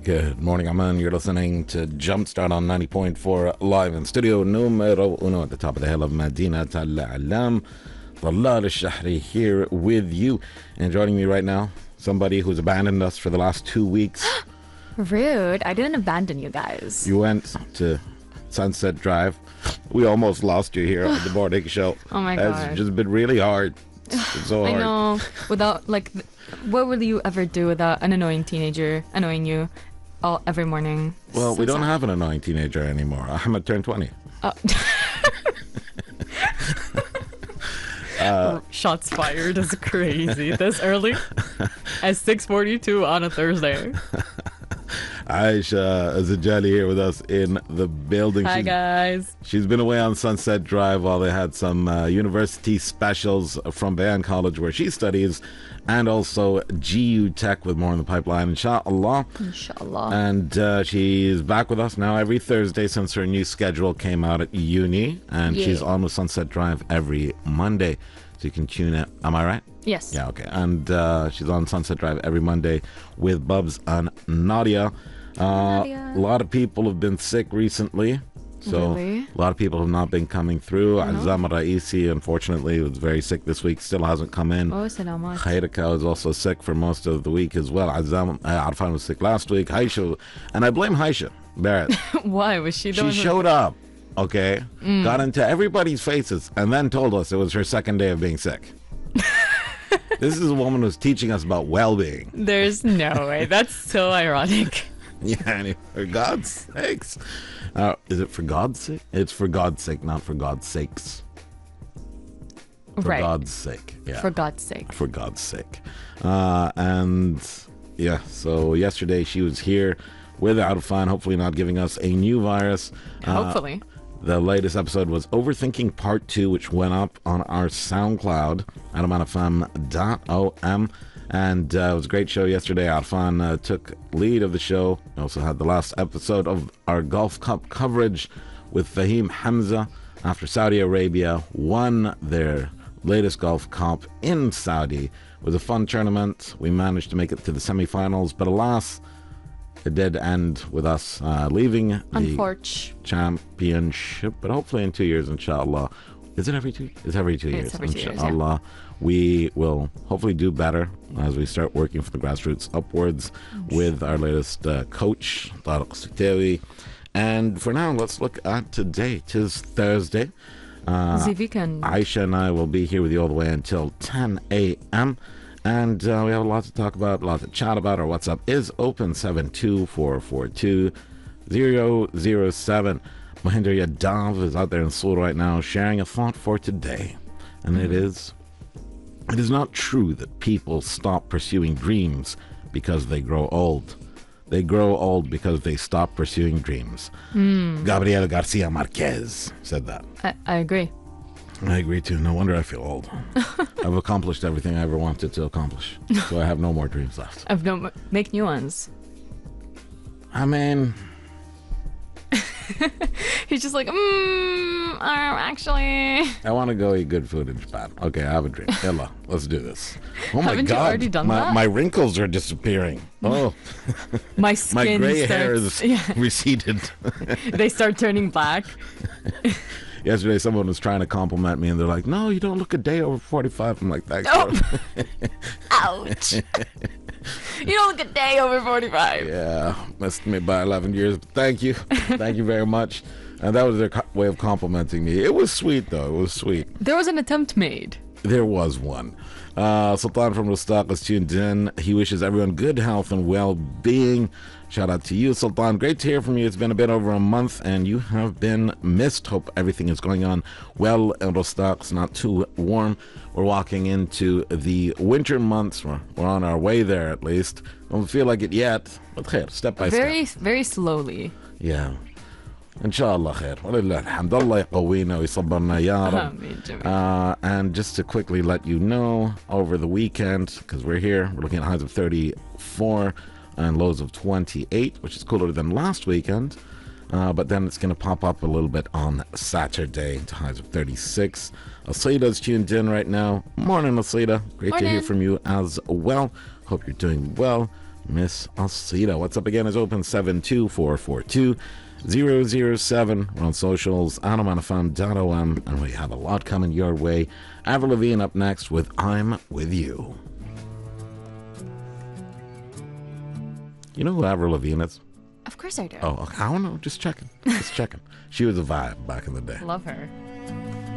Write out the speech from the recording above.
Good morning, Aman. You're listening to Jumpstart on 90.4 live in studio numero uno at the top of the hill of Medina Al-Alam. Talal Al-Shahri here with you. And joining me right now, somebody who's abandoned us for the last 2 weeks. Rude. I didn't abandon you guys. You went to Sunset Drive. We almost lost you here on the morning show. Oh my God. It's just been really hard. It's so hard. I know. Without, what will you ever do without an annoying teenager annoying you every morning? Well, So we don't sad. have an annoying teenager anymore. Ahmed turned 20. Shots fired is crazy. This early? At 6:42 on a Thursday. Aisha Zijali here with us in the building. Hi, guys. She's been away on Sunset Drive while they had some university specials from Bayan College where she studies, and also GU Tech with more in the pipeline, inshallah. Inshallah. And she's back with us now every Thursday since her new schedule came out at uni, and Yeah. she's on with Sunset Drive every Monday. So you can tune in. Am I right? Yes. Yeah, okay. And she's on Sunset Drive every Monday with Bubs and Nadia. Nadia. A lot of people have been sick recently. So Really? a lot of people have not been coming through. Azam Raisi, unfortunately, was very sick this week. Still hasn't come in. Oh, salamat. Khairika was also sick for most of the week as well. Azam Arfan was sick last week. Haisha, and I blame Haisha Barrett. Why was she the She one who- showed up, okay, got into everybody's faces, and then told us it was her second day of being sick. This is a woman who's teaching us about well-being. There's no way. That's so ironic. Yeah, and for God's sakes. Is it for God's sake? It's for God's sake, not for God's sakes. For Right. God's sake. Yeah. For God's sake. For God's sake. And yeah, so yesterday she was here with Arfan, hopefully not giving us a new virus. Hopefully. The latest episode was Overthinking Part 2, which went up on our SoundCloud, adamanfm.om. And it was a great show yesterday. Arfan took lead of the show. We also had the last episode of our Gulf Cup coverage with Fahim Hamza after Saudi Arabia won their latest Gulf Cup in Saudi. It was a fun tournament. We managed to make it to the semifinals, but alas, it did end with us leaving the Unfortunately. championship, but hopefully in 2 years, inshallah. Is it every 2 years? It's every 2 years. It's every 2 years, Inshallah, we will hopefully do better as we start working from the grassroots upwards with our latest coach, Tariq Siktawi. And for now, let's look at today. 'Tis Thursday. The weekend. Aisha and I will be here with you all the way until 10 a.m. And we have a lot to talk about, a lot to chat about. Our WhatsApp is open, 72442-007. Mahinder Yadav is out there in Seoul right now sharing a thought for today. And it is not true that people stop pursuing dreams because they grow old. They grow old because they stop pursuing dreams. Gabriel Garcia Marquez said that. I agree. I agree too. No wonder I feel old. I've accomplished everything I ever wanted to accomplish. So I have no more dreams left. Make new ones. I mean, He's just like, actually. I want to go eat good food in Japan. Okay, I have a dream. Yalla, let's do this. Oh my Haven't you God. already done that? My wrinkles are disappearing. Oh, My skin my gray hair starts, is receded. they start turning black. Yesterday, someone was trying to compliment me, and they're like, "No, you don't look a day over 45." I'm like, "Thanks." Oh. bro." Ouch. You don't look a day over 45. Yeah, missed me by 11 years. But thank you. Thank you very much. And that was their way of complimenting me. It was sweet, though. It was sweet. There was an attempt made. There was one. Sultan from Rustaq is tuned in. He wishes everyone good health and well-being. Shout out to you, Sultan. Great to hear from you. It's been a bit over a month, and you have been missed. Hope everything is going on well in Rustaq. It's not too warm. We're walking into the winter months. We're on our way there, at least. Don't feel like it yet, but khair, step by Very, step. very slowly. Yeah. Inshallah khair. Walillah alhamd. Allah yaqawina wa yasabbarna ya Rab. Ameen, Jimmy. And just to quickly let you know, over the weekend, because we're here, we're looking at highs of 34 and lows of 28, which is cooler than last weekend. But then it's going to pop up a little bit on Saturday to highs of 36. Asida's tuned in right now. Morning, Asida. Great to hear Morning. from you as well. Hope you're doing well. Miss Alcida. What's up again is open 72442 007. We're on socials, AnimanaFan.om, and we have a lot coming your way. Avril Lavigne up next with I'm With You. You know who Avril Lavigne is? Of course I do. Oh, okay. I don't know. Just checking. Just checking. She was a vibe back in the day. Love her.